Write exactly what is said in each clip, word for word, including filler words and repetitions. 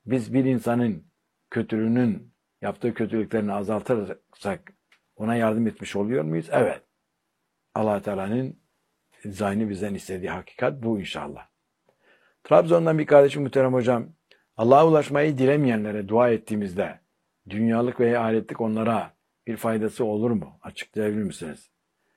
Biz bir insanın kötülüğünün, yaptığı kötülüklerini azaltırsak ona yardım etmiş oluyor muyuz? Evet. Allah Teala'nın dizaynı bizden istediği hakikat bu inşallah. Trabzon'dan bir kardeşim muhterem hocam, Allah'a ulaşmayı dilemeyenlere dua ettiğimizde dünyalık veya ahiretlik onlara bir faydası olur mu? Açıklayabilir misiniz?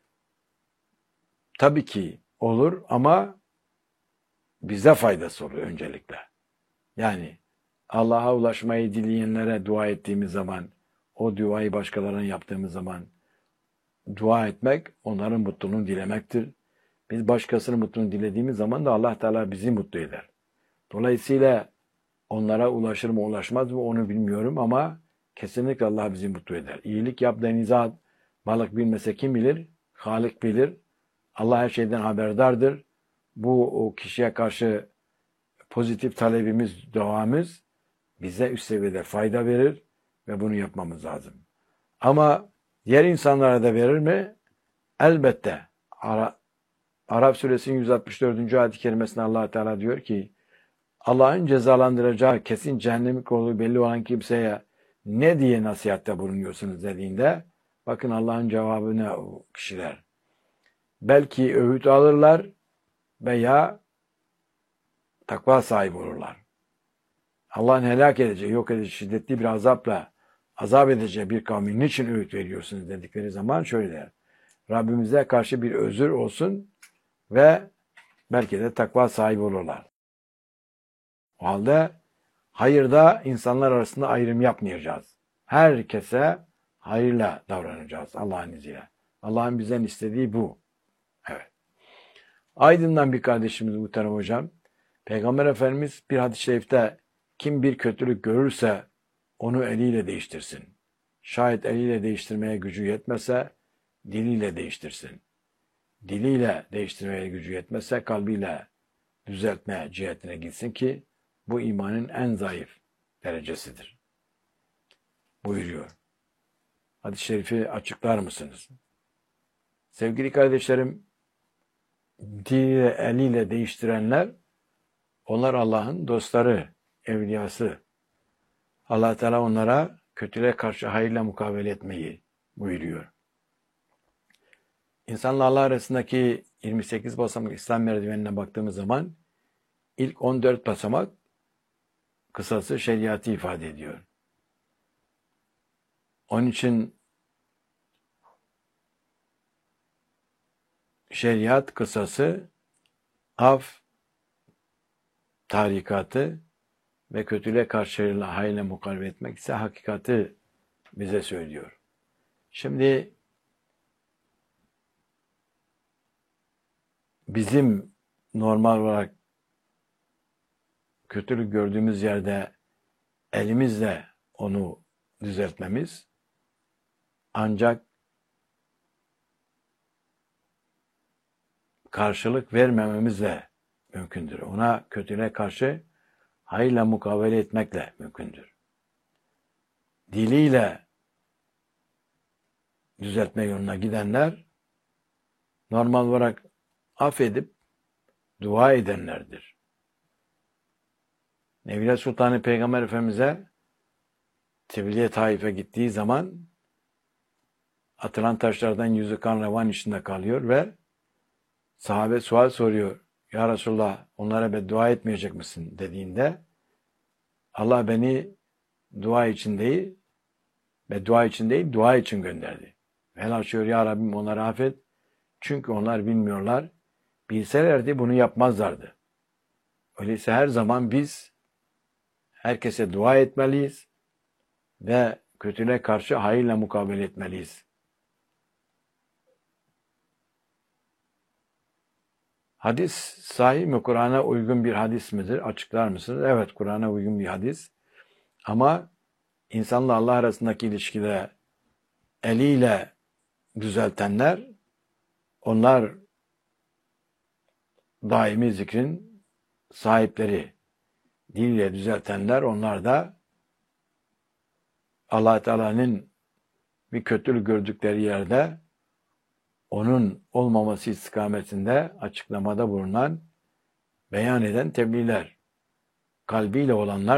Tabii ki olur ama bize faydası olur öncelikle. Yani Allah'a ulaşmayı dileyenlere dua ettiğimiz zaman, o duayı başkalarına yaptığımız zaman dua etmek onların mutluluğunu dilemektir. Biz başkasının mutluluğunu dilediğimiz zaman da Allah Teala bizi mutlu eder. Dolayısıyla onlara ulaşır mı ulaşmaz mı onu bilmiyorum ama kesinlikle Allah bizi mutlu eder. İyilik yap denize at, balık bilmese kim bilir? Halik bilir. Allah her şeyden haberdardır. Bu o kişiye karşı pozitif talebimiz, duamız bize üst seviyede fayda verir ve bunu yapmamız lazım. Ama diğer insanlara da verir mi? Elbette. Ara, Arap suresinin yüz altmış dördüncü ayet-i kerimesinde Allah Teala diyor ki Allah'ın cezalandıracağı kesin cehennemlik olduğu belli olan kimseye ne diye nasihatte bulunuyorsunuz dediğinde bakın Allah'ın cevabı ne o kişiler. Belki öğüt alırlar veya takva sahibi olurlar. Allah'ın helak edeceği, yok edeceği şiddetli bir azapla azap edeceği bir kavmin niçin öğüt veriyorsunuz dedikleri zaman şöyle der. Rabbimize karşı bir özür olsun ve belki de takva sahibi olurlar. O halde hayırda insanlar arasında ayrım yapmayacağız. Herkese hayırla davranacağız Allah'ın izniyle. Allah'ın bizden istediği bu. Evet. Aydın'dan bir kardeşimiz muhterem hocam. Peygamber Efendimiz bir hadis-i şerifte kim bir kötülük görürse onu eliyle değiştirsin. Şayet eliyle değiştirmeye gücü yetmese diliyle değiştirsin. Diliyle değiştirmeye gücü yetmezse kalbiyle düzeltme cihetine gitsin ki bu imanın en zayıf derecesidir. Buyuruyor. Hadis-i şerifi açıklar mısınız? Sevgili kardeşlerim, diliyle, eliyle değiştirenler, onlar Allah'ın dostları, evliyası. Allah Teala onlara kötülüğe karşı hayırla mukabele etmeyi buyuruyor. İnsanla Allah arasındaki yirmi sekiz basamak İslam merdivenine baktığımız zaman ilk on dört basamak kısası şeriatı ifade ediyor. Onun için şeriat kısası, af, tarikatı ve kötülüğe karşı hayırla mukabele etmek ise hakikati bize söylüyor. Şimdi bizim normal olarak kötülük gördüğümüz yerde elimizle onu düzeltmemiz ancak karşılık vermememizle mümkündür. Ona kötülüğe karşı hayırla mukabele etmekle mümkündür. Diliyle düzeltme yoluna gidenler normal olarak affedip dua edenlerdir. Nevile Sultanı Peygamber Efendimiz'e Tebliğ Taif'e gittiği zaman atılan taşlardan yüzü kan revan içinde kalıyor ve sahabe sual soruyor. Ya Resulallah onlara beddua etmeyecek misin dediğinde Allah beni dua için değil beddua için değil dua için gönderdi. Helal şöyle ya Rabbim onları affet. Çünkü onlar bilmiyorlar. Bilselerdi bunu yapmazlardı. Öyleyse her zaman biz herkese dua etmeliyiz ve kötülüğe karşı hayırla mukabele etmeliyiz. Hadis sahih mi? Kur'an'a uygun bir hadis midir? Açıklar mısınız? Evet, Kur'an'a uygun bir hadis. Ama insanla Allah arasındaki ilişkide eliyle düzeltenler, onlar daimi zikrin sahipleri. Diliyle düzeltenler, onlar da Allah Teala'nın bir kötülük gördükleri yerde onun olmaması istikametinde açıklamada bulunan, beyan eden tebliğler. Kalbiyle olanlar